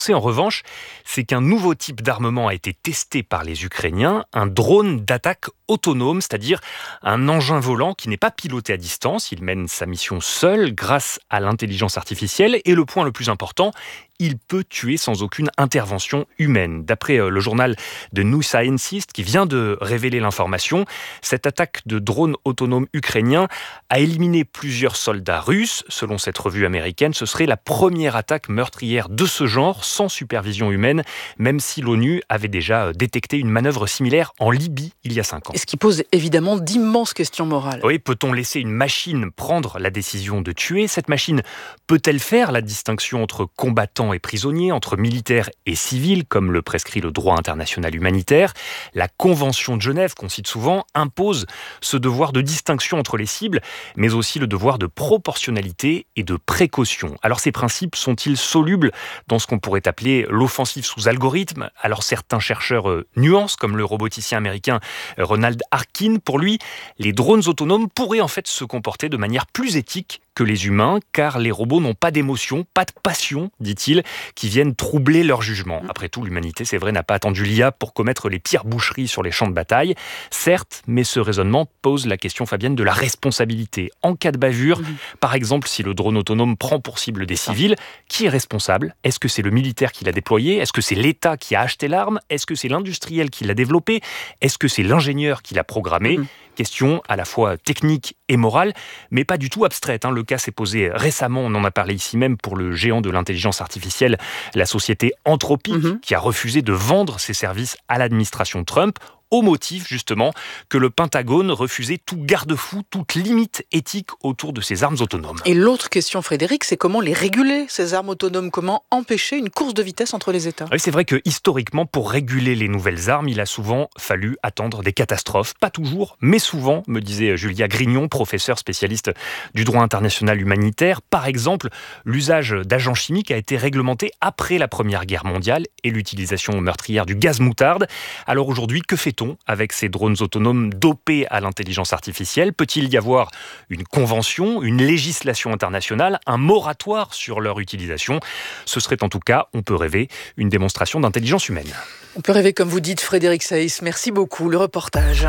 En revanche, c'est qu'un nouveau type d'armement a été testé par les Ukrainiens, un drone d'attaque autonome, c'est-à-dire un engin volant qui n'est pas piloté à distance. Il mène sa mission seul grâce à l'intelligence artificielle et le point le plus important, il peut tuer sans aucune intervention humaine. D'après le journal de New Scientist qui vient de révéler l'information, cette attaque de drone autonome ukrainien a éliminé plusieurs soldats russes. Selon cette revue américaine, ce serait la première attaque meurtrière de ce genre sans supervision humaine, même si l'ONU avait déjà détecté une manœuvre similaire en Libye il y a 5 ans. Et ce qui pose évidemment d'immenses questions morales. Oui, peut-on laisser une machine prendre la décision de tuer ? Cette machine peut-elle faire la distinction entre combattants et prisonniers, entre militaires et civils, comme le prescrit le droit international humanitaire ? La Convention de Genève, qu'on cite souvent, impose ce devoir de distinction entre les cibles, mais aussi le devoir de proportionnalité et de précaution. Alors ces principes sont-ils solubles dans ce qu'on pourrait appeler l'offensive sous algorithme ? Alors certains chercheurs nuancent, comme le roboticien américain Ronald Harkin. Pour lui, les drones autonomes pourraient en fait se comporter de manière plus éthique que les humains, car les robots n'ont pas d'émotion, pas de passion, dit-il, qui viennent troubler leur jugement. Après tout, l'humanité, c'est vrai, n'a pas attendu l'IA pour commettre les pires boucheries sur les champs de bataille. Certes, mais ce raisonnement pose la question, Fabienne, de la responsabilité. En cas de bavure, par exemple, si le drone autonome prend pour cible des civils, qui est responsable ? Est-ce que c'est le militaire qui l'a déployé ? Est-ce que c'est l'État qui a acheté l'arme ? Est-ce que c'est l'industriel qui l'a développé ? Est-ce que c'est l'ingénieur qui l'a programmé ? Question à la fois technique et morale, mais pas du tout abstraite. Le cas s'est posé récemment, on en a parlé ici même pour le géant de l'intelligence artificielle, la société Anthropic, qui a refusé de vendre ses services à l'administration Trump, au motif justement que le Pentagone refusait tout garde-fou, toute limite éthique autour de ces armes autonomes. Et l'autre question, Frédéric, c'est comment les réguler, ces armes autonomes ? Comment empêcher une course de vitesse entre les États ? Oui, c'est vrai que historiquement, pour réguler les nouvelles armes, il a souvent fallu attendre des catastrophes. Pas toujours, mais souvent, me disait Julia Grignon, professeure spécialiste du droit international humanitaire. Par exemple, l'usage d'agents chimiques a été réglementé après la Première Guerre mondiale et l'utilisation meurtrière du gaz moutarde. Alors aujourd'hui, que fait-on avec ces drones autonomes dopés à l'intelligence artificielle ? Peut-il y avoir une convention, une législation internationale, un moratoire sur leur utilisation ? Ce serait en tout cas, on peut rêver, une démonstration d'intelligence humaine. On peut rêver comme vous dites, Frédéric Saïs. Merci beaucoup. Le reportage.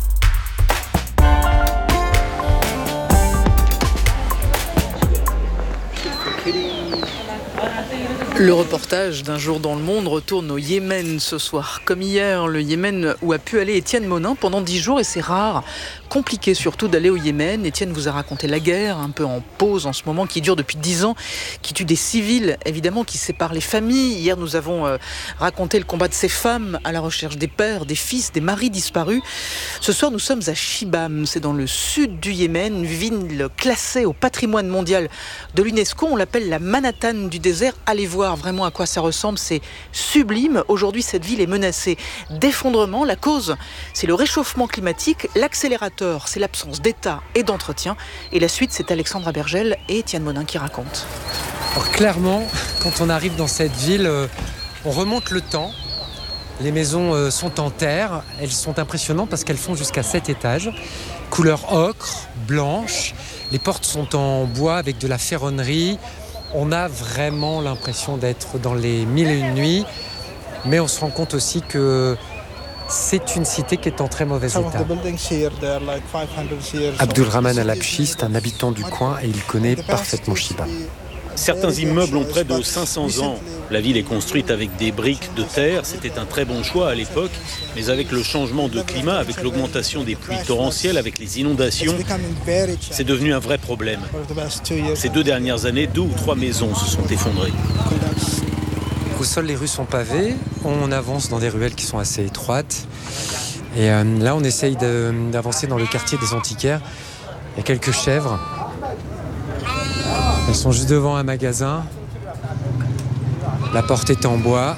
Le reportage d'un jour dans le monde retourne au Yémen ce soir. Comme hier, le Yémen où a pu aller Étienne Monin pendant 10 jours et c'est rare. Compliqué surtout d'aller au Yémen. Étienne vous a raconté la guerre, un peu en pause en ce moment, qui dure depuis 10 ans, qui tue des civils, évidemment, qui sépare les familles. Hier, nous avons raconté le combat de ces femmes à la recherche des pères, des fils, des maris disparus. Ce soir, nous sommes à Shibam, c'est dans le sud du Yémen, une ville classée au patrimoine mondial de l'UNESCO. On l'appelle la Manhattan du désert. Allez voir vraiment à quoi ça ressemble, c'est sublime. Aujourd'hui, cette ville est menacée d'effondrement. La cause, c'est le réchauffement climatique. L'accélérateur, c'est l'absence d'État et d'entretien. Et la suite, c'est Alexandra Bergel et Étienne Monin qui racontent. Alors clairement, quand on arrive dans cette ville, on remonte le temps. Les maisons sont en terre. Elles sont impressionnantes parce qu'elles font jusqu'à 7 étages. Couleur ocre, blanche. Les portes sont en bois avec de la ferronnerie. On a vraiment l'impression d'être dans les 1001 nuits, mais on se rend compte aussi que c'est une cité qui est en très mauvais état. Abdulrahman Al-Abshi, c'est un habitant du coin et il connaît parfaitement Shibam. Certains immeubles ont près de 500 ans. La ville est construite avec des briques de terre. C'était un très bon choix à l'époque. Mais avec le changement de climat, avec l'augmentation des pluies torrentielles, avec les inondations, c'est devenu un vrai problème. Ces 2 dernières années, 2 ou 3 maisons se sont effondrées. Au sol, les rues sont pavées. On avance dans des ruelles qui sont assez étroites. Et là, on essaye d'avancer dans le quartier des antiquaires. Il y a quelques chèvres. Elles sont juste devant un magasin. La porte est en bois.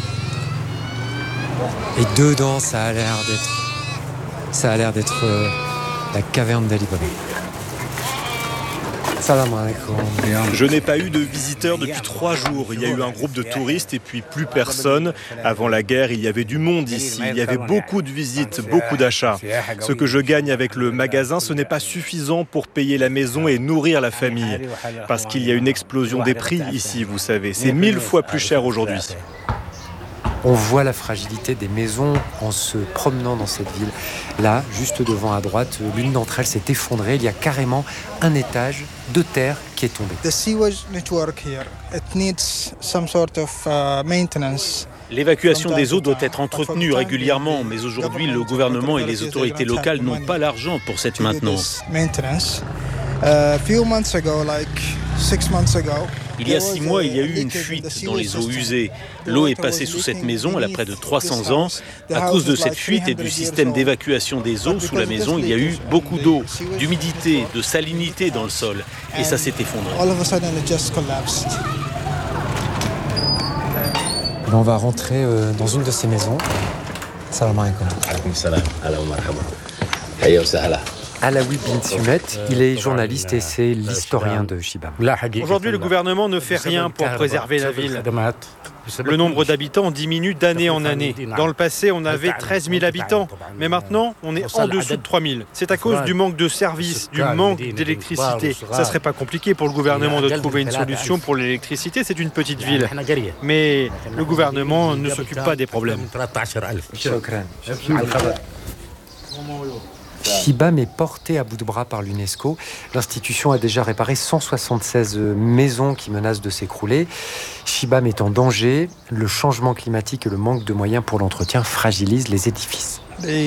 Et dedans, ça a l'air d'être la caverne d'Ali Baba. Salam alaikum. Je n'ai pas eu de visiteurs depuis 3 jours. Il y a eu un groupe de touristes et puis plus personne. Avant la guerre, il y avait du monde ici. Il y avait beaucoup de visites, beaucoup d'achats. Ce que je gagne avec le magasin, ce n'est pas suffisant pour payer la maison et nourrir la famille. Parce qu'il y a une explosion des prix ici, vous savez. C'est 1000 fois plus cher aujourd'hui. On voit la fragilité des maisons en se promenant dans cette ville. Là, juste devant à droite, l'une d'entre elles s'est effondrée. Il y a carrément un étage de terre qui est tombé. The sewage network here, it needs some sort of maintenance. L'évacuation des eaux doit être entretenue régulièrement, mais aujourd'hui, le gouvernement et les autorités locales n'ont pas l'argent pour cette maintenance. Il y a 6 mois, il y a eu une fuite dans les eaux usées. L'eau est passée sous cette maison, elle a près de 300 ans. À cause de cette fuite et du système d'évacuation des eaux sous la maison, il y a eu beaucoup d'eau, d'humidité, de salinité dans le sol. Et ça s'est effondré. On va rentrer dans une de ces maisons. Salam alaikum. Alaoui bin Sumet, il est journaliste et c'est l'historien de Shibam. Aujourd'hui, le gouvernement ne fait rien pour préserver la ville. Le nombre d'habitants diminue d'année en année. Dans le passé, on avait 13 000 habitants, mais maintenant, on est en dessous de 3 000. C'est à cause du manque de services, du manque d'électricité. Ça serait pas compliqué pour le gouvernement de trouver une solution pour l'électricité, c'est une petite ville. Mais le gouvernement ne s'occupe pas des problèmes. Shibam est porté à bout de bras par l'UNESCO. L'institution a déjà réparé 176 maisons qui menacent de s'écrouler. Shibam est en danger. Le changement climatique et le manque de moyens pour l'entretien fragilisent les édifices.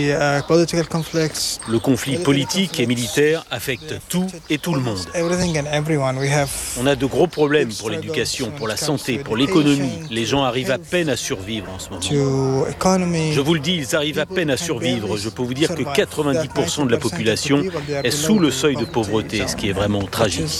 Le conflit politique et militaire affecte tout et tout le monde. On a de gros problèmes pour l'éducation, pour la santé, pour l'économie. Les gens arrivent à peine à survivre en ce moment. Je vous le dis, ils arrivent à peine à survivre. Je peux vous dire que 90% de la population est sous le seuil de pauvreté, ce qui est vraiment tragique.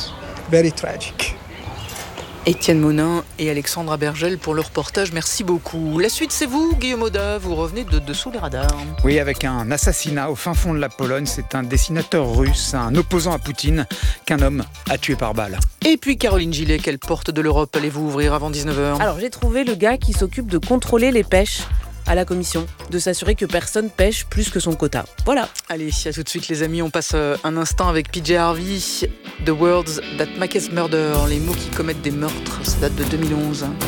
Étienne Monin et Alexandra Bergel pour le reportage. Merci beaucoup. La suite, c'est vous, Guillaume Auda. Vous revenez de dessous les radars. Oui, avec un assassinat au fin fond de la Pologne. C'est un dessinateur russe, un opposant à Poutine, qu'un homme a tué par balle. Et puis Caroline Gillet, quelle porte de l'Europe allez-vous ouvrir avant 19h ? Alors, j'ai trouvé le gars qui s'occupe de contrôler les pêches à la commission, de s'assurer que personne pêche plus que son quota. Voilà. Allez, à tout de suite les amis, on passe un instant avec PJ Harvey, The Words That Make Us Murder, les mots qui commettent des meurtres, ça date de 2011.